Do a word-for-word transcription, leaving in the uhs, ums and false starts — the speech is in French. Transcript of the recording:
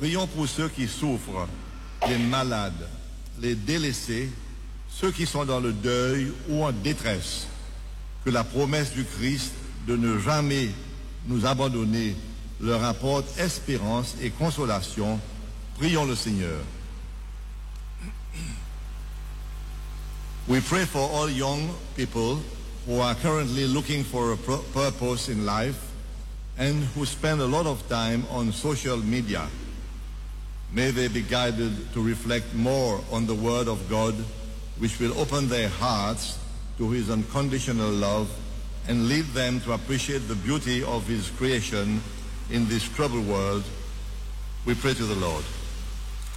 Prions pour ceux qui souffrent, les malades, les délaissés, ceux qui sont dans le deuil ou en détresse. Que la promesse du Christ de ne jamais nous abandonner leur apporte espérance et consolation. Prions le Seigneur. We pray for all young people who are currently looking for a purpose in life and who spend a lot of time on social media. May they be guided to reflect more on the Word of God, which will open their hearts to His unconditional love and lead them to appreciate the beauty of His creation in this troubled world. We pray to the Lord.